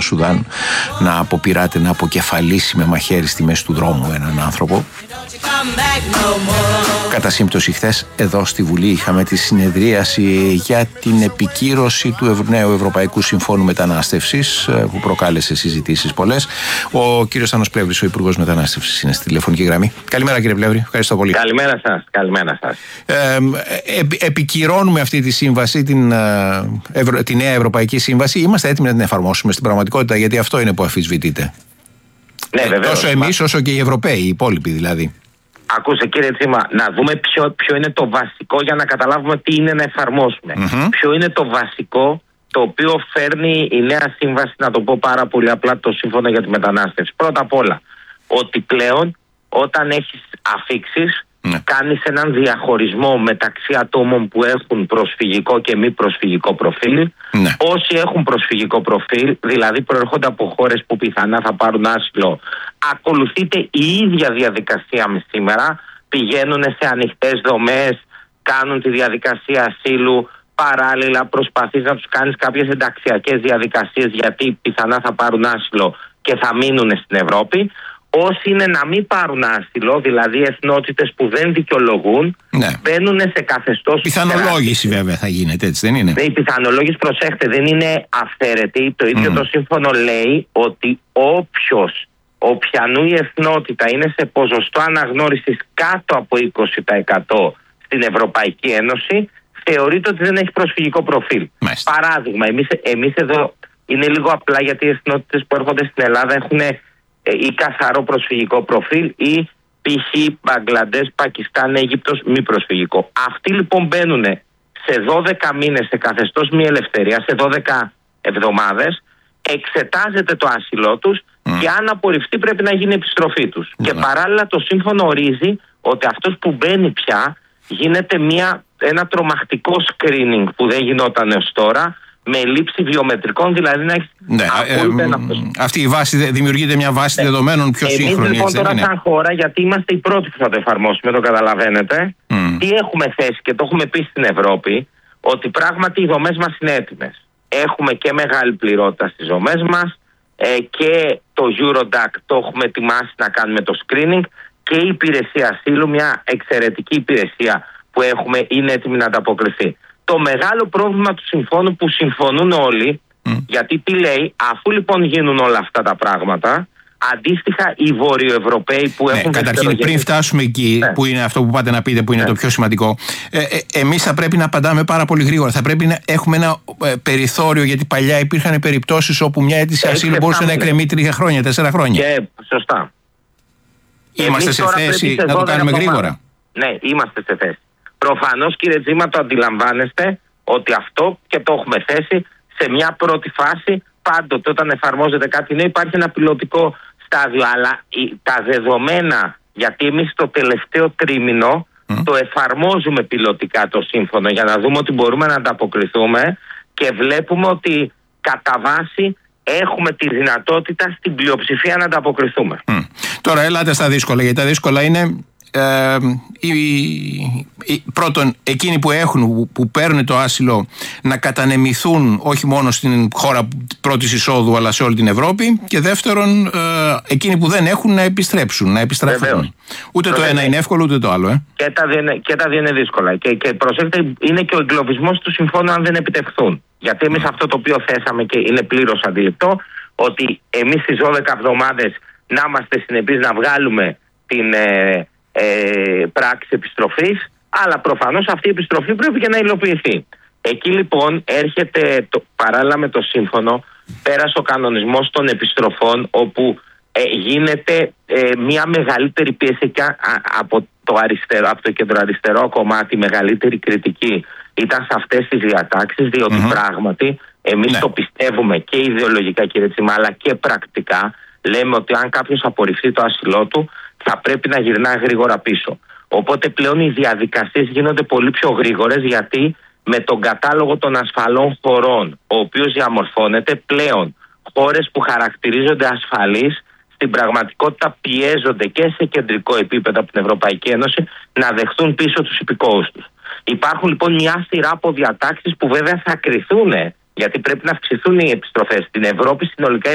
Σουδάν να αποπειράται να αποκεφαλίσει με μαχαίρι στη μέση του δρόμου έναν άνθρωπο. Κατά σύμπτωση, χθες εδώ στη Βουλή είχαμε τη συνεδρίαση για την επικύρωση του νέου Ευρωπαϊκού Συμφώνου Μετανάστευσης, που προκάλεσε συζητήσεις πολλές. Ο κύριος Θάνος Πλεύρης, ο Υπουργός Μετανάστευσης, είναι στη τηλεφωνική γραμμή. Καλημέρα, κύριε Πλεύρη. Ευχαριστώ πολύ. Καλημέρα σας. Καλημέρα σας. Επικυρώνουμε αυτή τη σύμβαση, τη νέα Ευρωπαϊκή Σύμβαση. Είμαστε έτοιμοι να την εφαρμόσουμε στην πραγματικότητα, γιατί αυτό είναι που αμφισβητείται. Ναι, βεβαίως. Τόσο εμείς όσο και οι Ευρωπαίοι, οι υπόλοιποι δηλαδή. Ακούστε, κύριε Τσίμα, να δούμε ποιο είναι το βασικό για να καταλάβουμε τι είναι να εφαρμόσουμε. Ποιο είναι το βασικό το οποίο φέρνει η νέα σύμβαση, να το πω πάρα πολύ απλά, το Σύμφωνο για τη Μετανάστευση. Πρώτα απ' όλα, ότι πλέον όταν έχεις αφίξεις, κάνεις έναν διαχωρισμό μεταξύ ατόμων που έχουν προσφυγικό και μη προσφυγικό προφίλ. Όσοι έχουν προσφυγικό προφίλ, δηλαδή προέρχονται από χώρες που πιθανά θα πάρουν άσυλο, ακολουθείται η ίδια διαδικασία με σήμερα. Πηγαίνουν σε ανοιχτές δομές, κάνουν τη διαδικασία ασύλου, παράλληλα προσπαθείς να τους κάνεις κάποιες ενταξιακές διαδικασίες, γιατί πιθανά θα πάρουν άσυλο και θα μείνουν στην Ευρώπη. Όσοι είναι να μην πάρουν άσυλο, δηλαδή εθνότητες που δεν δικαιολογούν, μπαίνουν σε καθεστώς. Πιθανολόγηση βέβαια θα γίνεται, έτσι δεν είναι? Η πιθανολόγηση, προσέχτε, δεν είναι αυθαίρετη. Το ίδιο το σύμφωνο λέει ότι όποιανού η εθνότητα είναι σε ποσοστό αναγνώρισης κάτω από 20% στην Ευρωπαϊκή Ένωση, θεωρείται ότι δεν έχει προσφυγικό προφίλ. Παράδειγμα, εμείς εδώ είναι λίγο απλά, γιατί οι εθνότητες που έρχονται στην Ελλάδα έχουν ή καθαρό προσφυγικό προφίλ ή π.χ. Μπαγκλαντές, Πακιστάν, Αίγυπτος μη προσφυγικό. Αυτοί λοιπόν μπαίνουν σε 12 μήνες σε καθεστώς μη ελευθερία, σε 12 εβδομάδες, εξετάζεται το άσυλό τους και αν απορριφθεί πρέπει να γίνει επιστροφή τους. Και παράλληλα το σύμφωνο ορίζει ότι αυτός που μπαίνει πια γίνεται ένα τρομακτικό screening που δεν γινόταν έως τώρα, με λήψη βιομετρικών, δηλαδή να έχει. Αυτή η βάση, δημιουργείται μια βάση δεδομένων πιο σύγχρονη. Εμείς λοιπόν τώρα, σαν χώρα, γιατί είμαστε οι πρώτοι που θα το εφαρμόσουμε, το καταλαβαίνετε, τι έχουμε θέσει και το έχουμε πει στην Ευρώπη, ότι πράγματι οι δομές μας είναι έτοιμες. Έχουμε και μεγάλη πληρότητα στις δομές μας και το Eurodac το έχουμε ετοιμάσει να κάνουμε το screening, και η υπηρεσία ασύλου, μια εξαιρετική υπηρεσία που έχουμε, είναι έτοιμη να ανταποκριθεί. Το μεγάλο πρόβλημα του συμφώνου που συμφωνούν όλοι, γιατί τι λέει, αφού λοιπόν γίνουν όλα αυτά τα πράγματα, αντίστοιχα οι Βορειοευρωπαίοι που έχουν. Καταρχήν, πριν φτάσουμε εκεί, που είναι αυτό που πάτε να πείτε, που είναι το πιο σημαντικό, εμείς θα πρέπει να απαντάμε πάρα πολύ γρήγορα. Θα πρέπει να έχουμε ένα περιθώριο, γιατί παλιά υπήρχαν περιπτώσεις όπου μια αίτηση ασύλου μπορούσε να εκκρεμεί 3 χρόνια, 4 χρόνια. Σωστά. Είμαστε σε θέση να το κάνουμε γρήγορα? Ναι, είμαστε σε θέση. Προφανώς, κύριε Τζίμα, το αντιλαμβάνεστε ότι αυτό, και το έχουμε θέσει σε μια πρώτη φάση. Πάντοτε όταν εφαρμόζεται κάτι νέο υπάρχει ένα πιλωτικό στάδιο, αλλά τα δεδομένα, γιατί εμείς το τελευταίο τρίμηνο το εφαρμόζουμε πιλωτικά το σύμφωνο, για να δούμε ότι μπορούμε να ανταποκριθούμε, και βλέπουμε ότι κατά βάση έχουμε τη δυνατότητα στην πλειοψηφία να ανταποκριθούμε. Τώρα έλατε στα δύσκολα, γιατί τα δύσκολα είναι πρώτον εκείνοι που παίρνουν το άσυλο να κατανεμηθούν όχι μόνο στην χώρα πρώτης εισόδου αλλά σε όλη την Ευρώπη, και δεύτερον εκείνοι που δεν έχουν να επιστρέψουν, να επιστραφούν. Ούτε το ένα είναι εύκολο ούτε το άλλο. Και τα δύο είναι δύσκολα, και προσέξτε, είναι και ο εγκλωβισμός του συμφώνου αν δεν επιτευχθούν. Γιατί εμείς αυτό το οποίο θέσαμε, και είναι πλήρως αντιληπτό, ότι εμείς στις 12 εβδομάδες να είμαστε συνεπείς να βγάλουμε την πράξη επιστροφής, αλλά προφανώς αυτή η επιστροφή πρέπει και να υλοποιηθεί. Εκεί λοιπόν έρχεται παράλληλα με το σύμφωνο, πέρασε ο κανονισμός των επιστροφών, όπου γίνεται μια μεγαλύτερη πίεση, και από το κεντροαριστερό κομμάτι η μεγαλύτερη κριτική ήταν σε αυτές τις διατάξεις, διότι πράγματι εμείς το πιστεύουμε και ιδεολογικά, κύριε Τσίμα, αλλά και πρακτικά. Λέμε ότι αν κάποιος απορριφθεί το άσυλό του, θα πρέπει να γυρνά γρήγορα πίσω. Οπότε πλέον οι διαδικασίες γίνονται πολύ πιο γρήγορες, γιατί με τον κατάλογο των ασφαλών χωρών, ο οποίος διαμορφώνεται πλέον, χώρες που χαρακτηρίζονται ασφαλείς, στην πραγματικότητα πιέζονται και σε κεντρικό επίπεδο από την Ευρωπαϊκή Ένωση να δεχθούν πίσω τους υπηκόους τους. Υπάρχουν λοιπόν μια σειρά από διατάξεις που βέβαια θα κριθούν, γιατί πρέπει να αυξηθούν οι επιστροφές στην Ευρώπη συνολικά.